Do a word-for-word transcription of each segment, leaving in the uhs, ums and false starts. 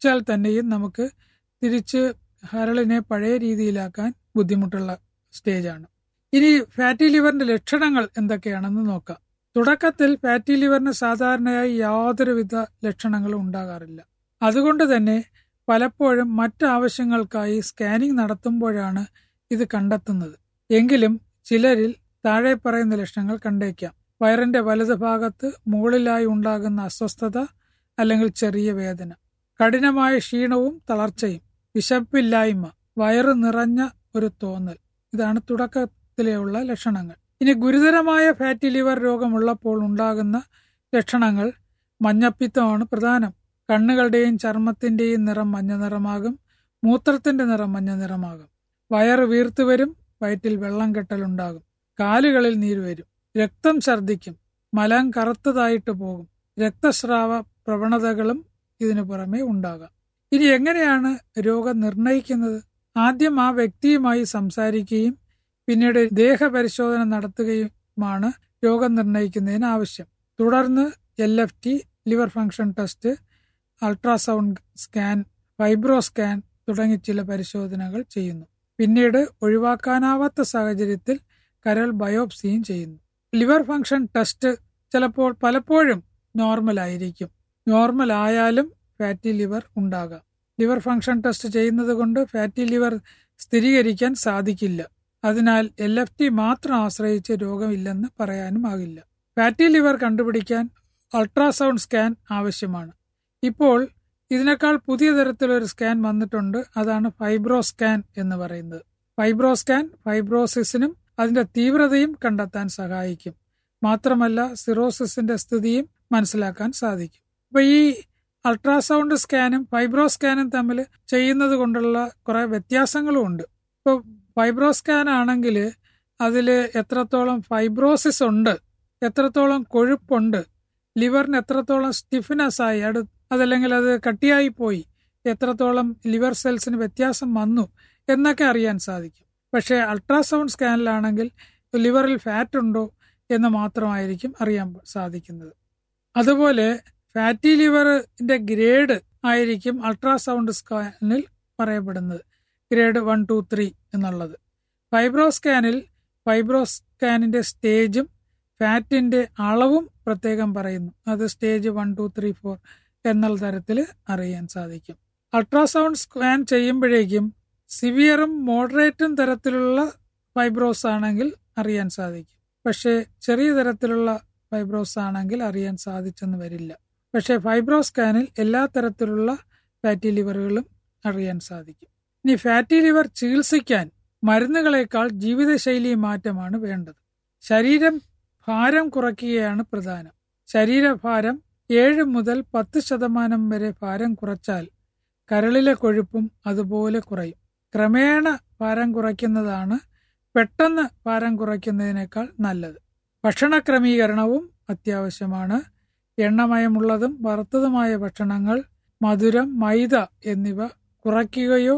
കഴിച്ചാൽ തന്നെയും നമുക്ക് തിരിച്ച് കരളിനെ പഴയ രീതിയിലാക്കാൻ ബുദ്ധിമുട്ടുള്ള സ്റ്റേജാണ്. ഇനി ഫാറ്റി ലിവറിന്റെ ലക്ഷണങ്ങൾ എന്തൊക്കെയാണെന്ന് നോക്കാം. തുടക്കത്തിൽ ഫാറ്റി ലിവറിന് സാധാരണയായി യാതൊരുവിധ ലക്ഷണങ്ങളും ഉണ്ടാകാറില്ല. അതുകൊണ്ട് തന്നെ പലപ്പോഴും മറ്റാവശ്യങ്ങൾക്കായി സ്കാനിംഗ് നടത്തുമ്പോഴാണ് ഇത് കണ്ടെത്തുന്നത്. എങ്കിലും ചിലരിൽ താഴെ പറയുന്ന ലക്ഷണങ്ങൾ കണ്ടേക്കാം. വയറിന്റെ വലതു ഭാഗത്ത് മുകളിലായി ഉണ്ടാകുന്ന അസ്വസ്ഥത അല്ലെങ്കിൽ ചെറിയ വേദന, കഠിനമായ ക്ഷീണവും തളർച്ചയും, വിശപ്പില്ലായ്മ, വയറ് നിറഞ്ഞ ഒരു തോന്നൽ. ഇതാണ് തുടക്കത്തിലെയുള്ള ലക്ഷണങ്ങൾ. ഇനി ഗുരുതരമായ ഫാറ്റി ലിവർ രോഗമുള്ളപ്പോൾ ഉണ്ടാകുന്ന ലക്ഷണങ്ങൾ മഞ്ഞപ്പിത്തമാണ് പ്രധാനം. കണ്ണുകളുടെയും ചർമ്മത്തിന്റെയും നിറം മഞ്ഞ നിറമാകും. മൂത്രത്തിന്റെ നിറം മഞ്ഞ നിറമാകും. വയറ് വീർത്തുവരും. വയറ്റിൽ വെള്ളം കെട്ടലുണ്ടാകും. കാലുകളിൽ നീര് വരും. രക്തം ഛർദ്ദിക്കും. മലം കറുത്തതായിട്ട് പോകും. രക്തസ്രാവ പ്രവണതകളും ഇതിനു പുറമെ ഉണ്ടാകാം. ഇനി എങ്ങനെയാണ് രോഗം നിർണയിക്കുന്നത്? ആദ്യം ആ വ്യക്തിയുമായി സംസാരിക്കുകയും പിന്നീട് ദേഹപരിശോധന നടത്തുകയുമാണ് രോഗം നിർണയിക്കുന്നതിന് ആവശ്യം. തുടർന്ന് L F T, liver function test, ultrasound scan, fibro scan തുടങ്ങി ചില പരിശോധനകൾ ചെയ്യുന്നു. പിന്നീട് ഒഴിവാക്കാനാവാത്ത സാഹചര്യത്തിൽ കരൾ ബയോപ്സിയും ചെയ്യുന്നു. ലിവർ ഫംഗ്ഷൻ ടെസ്റ്റ് ചിലപ്പോൾ പലപ്പോഴും നോർമൽ ആയിരിക്കും. നോർമൽ ആയാലും ഫാറ്റി ലിവർ ഉണ്ടാകാം. ലിവർ ഫംഗ്ഷൻ ടെസ്റ്റ് ചെയ്യുന്നത് കൊണ്ട് ഫാറ്റി ലിവർ സ്ഥിരീകരിക്കാൻ സാധിക്കില്ല. അതിനാൽ എൽ എഫ് ടി മാത്രം ആശ്രയിച്ച് രോഗമില്ലെന്ന് പറയാനും ആകില്ല. ഫാറ്റി ലിവർ കണ്ടുപിടിക്കാൻ അൾട്രാസൗണ്ട് സ്കാൻ ആവശ്യമാണ്. ഇപ്പോൾ ഇതിനേക്കാൾ പുതിയ തരത്തിലൊരു സ്കാൻ വന്നിട്ടുണ്ട്. അതാണ് ഫൈബ്രോ സ്കാൻ എന്ന് പറയുന്നത്. ഫൈബ്രോ സ്കാൻ ഫൈബ്രോസിസിനും അതിന്റെ തീവ്രതയും കണ്ടെത്താൻ സഹായിക്കും. മാത്രമല്ല സിറോസിസിന്റെ സ്ഥിതിയും മനസ്സിലാക്കാൻ സാധിക്കും. അപ്പൊ ഈ അൾട്രാസൗണ്ട് സ്കാനും ഫൈബ്രോ സ്കാനും തമ്മിൽ ചെയ്യുന്നത് കൊണ്ടുള്ള കുറെ വ്യത്യാസങ്ങളും ഉണ്ട്. ഇപ്പോൾ ഫൈബ്രോ സ്കാൻ ആണെങ്കിൽ അതിൽ എത്രത്തോളം ഫൈബ്രോസിസ് ഉണ്ട്, എത്രത്തോളം കൊഴുപ്പുണ്ട്, ലിവറിന് എത്രത്തോളം സ്റ്റിഫ്നെസ് ആയി, അടു അതല്ലെങ്കിൽ അത് കട്ടിയായി പോയി, എത്രത്തോളം ലിവർ സെൽസിന് വ്യത്യാസം വന്നു എന്നൊക്കെ അറിയാൻ സാധിക്കും. പക്ഷേ അൾട്രാസൗണ്ട് സ്കാനിലാണെങ്കിൽ ലിവറിൽ ഫാറ്റ് ഉണ്ടോ എന്ന് മാത്രമായിരിക്കും അറിയാൻ സാധിക്കുന്നത്. അതുപോലെ ഫാറ്റി ലിവറിന്റെ ഗ്രേഡ് ആയിരിക്കും അൾട്രാസൗണ്ട് സ്കാനിൽ പറയപ്പെടുന്നത്. ഗ്രേഡ് വൺ ടു ത്രീ എന്നുള്ളത്. ഫൈബ്രോ സ്കാനിൽ ഫൈബ്രോ സ്കാനിന്റെ സ്റ്റേജും ഫാറ്റിന്റെ അളവും പ്രത്യേകം പറയുന്നു. അത് stage one two three four എന്നുള്ള തരത്തിൽ അറിയാൻ സാധിക്കും. അൾട്രാസൗണ്ട് സ്കാൻ ചെയ്യുമ്പോഴേക്കും സിവിയറും മോഡറേറ്റും തരത്തിലുള്ള ഫൈബ്രോസ് ആണെങ്കിൽ അറിയാൻ സാധിക്കും. പക്ഷേ ചെറിയ തരത്തിലുള്ള ഫൈബ്രോസ് ആണെങ്കിൽ അറിയാൻ സാധിച്ചെന്ന് വരില്ല. പക്ഷേ ഫൈബ്രോ സ്കാനിൽ എല്ലാ തരത്തിലുള്ള ഫാറ്റി ലിവറുകളും അറിയാൻ സാധിക്കും. ഇനി ഫാറ്റി ലിവർ ചികിത്സിക്കാൻ മരുന്നുകളേക്കാൾ ജീവിതശൈലി മാറ്റമാണ് വേണ്ടത്. ശരീരം ഭാരം കുറയ്ക്കുകയാണ് പ്രധാനം. ശരീരഭാരം ഏഴ് മുതൽ പത്ത് ശതമാനം വരെ ഭാരം കുറച്ചാൽ കരളിലെ കൊഴുപ്പും അതുപോലെ കുറയും. ക്രമേണ ഭാരം കുറയ്ക്കുന്നതാണ് പെട്ടെന്ന് ഭാരം കുറയ്ക്കുന്നതിനേക്കാൾ നല്ലത്. ഭക്ഷണ ക്രമീകരണവും അത്യാവശ്യമാണ്. എണ്ണമയമുള്ളതും വറുത്തതുമായ ഭക്ഷണങ്ങൾ, മധുരം, മൈദ എന്നിവ കുറയ്ക്കുകയോ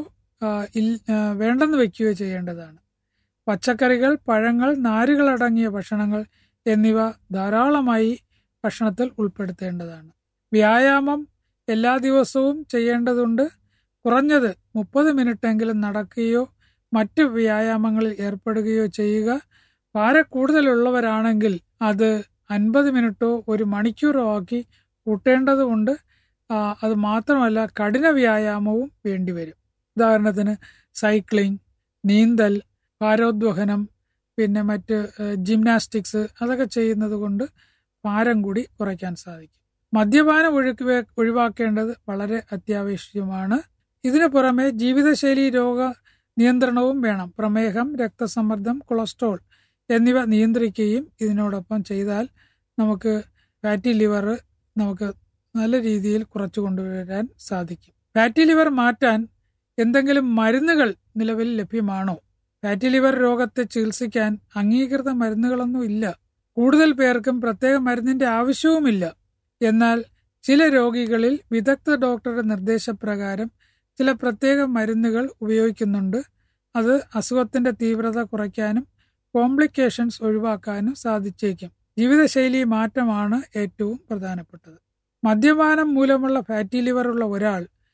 വേണ്ടെന്ന് വയ്ക്കുകയോ ചെയ്യേണ്ടതാണ്. പച്ചക്കറികൾ, പഴങ്ങൾ, നാരുകളടങ്ങിയ ഭക്ഷണങ്ങൾ എന്നിവ ധാരാളമായി ഭക്ഷണത്തിൽ ഉൾപ്പെടുത്തേണ്ടതാണ്. വ്യായാമം എല്ലാ ദിവസവും ചെയ്യേണ്ടതുണ്ട്. കുറഞ്ഞത് മുപ്പത് മിനിറ്റെങ്കിലും നടക്കുകയോ മറ്റ് വ്യായാമങ്ങളിൽ ഏർപ്പെടുകയോ ചെയ്യുക. ഭാരക്കൂടുതലുള്ളവരാണെങ്കിൽ അത് അൻപത് മിനിറ്റോ ഒരു മണിക്കൂറോ ആക്കി കൂട്ടേണ്ടതുണ്ട്. അത് മാത്രമല്ല കഠിന വ്യായാമവും വേണ്ടിവരും. ഉദാഹരണത്തിന് സൈക്ലിംഗ്, നീന്തൽ, ഭാരോദ്വഹനം, പിന്നെ മറ്റ് ജിംനാസ്റ്റിക്സ് അതൊക്കെ ചെയ്യുന്നത് കൊണ്ട് ഭാരം കൂടി കുറയ്ക്കാൻ സാധിക്കും. മദ്യപാനം ഒഴുക്കി ഒഴിവാക്കേണ്ടത് വളരെ അത്യാവശ്യമാണ്. ഇതിനു പുറമെ ജീവിതശൈലി രോഗ നിയന്ത്രണവും വേണം. പ്രമേഹം, രക്തസമ്മർദ്ദം, കൊളസ്ട്രോൾ എന്നിവ നിയന്ത്രിക്കുകയും ഇതിനോടൊപ്പം ചെയ്താൽ നമുക്ക് ഫാറ്റി ലിവർ നമുക്ക് നല്ല രീതിയിൽ കുറച്ചു കൊണ്ടുവരാൻ സാധിക്കും. ഫാറ്റി ലിവർ മാറ്റാൻ എന്തെങ്കിലും മരുന്നുകൾ നിലവിൽ ലഭ്യമാണോ? ഫാറ്റി ലിവർ രോഗത്തെ ചികിത്സിക്കാൻ അംഗീകൃത മരുന്നുകളൊന്നും ഇല്ല. കൂടുതൽ പേർക്കും പ്രത്യേക മരുന്നിന്റെ ആവശ്യവുമില്ല. എന്നാൽ ചില രോഗികളിൽ വിദഗ്ധ ഡോക്ടറുടെ നിർദ്ദേശപ്രകാരം ചില പ്രത്യേക മരുന്നുകൾ ഉപയോഗിക്കുന്നുണ്ട്. അത് അസുഖത്തിന്റെ തീവ്രത കുറയ്ക്കാനും കോംപ്ലിക്കേഷൻസ് ഒഴിവാക്കാനും സാധിച്ചേക്കും. ജീവിതശൈലി മാറ്റമാണ് ഏറ്റവും പ്രധാനപ്പെട്ടത്. മദ്യപാനം മൂലമുള്ള ഫാറ്റി ലിവർ ഉള്ള ഒരാൾ